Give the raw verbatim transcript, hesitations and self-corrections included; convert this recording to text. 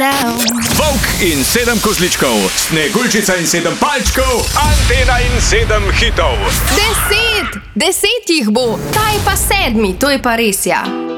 down. Volk in sedem kozličkov, Sneguljčica in sedem palčkov, Antena in sedem hitov. Deset! Deset jih bo! Ta je pa sedmi, to je pa res, ja.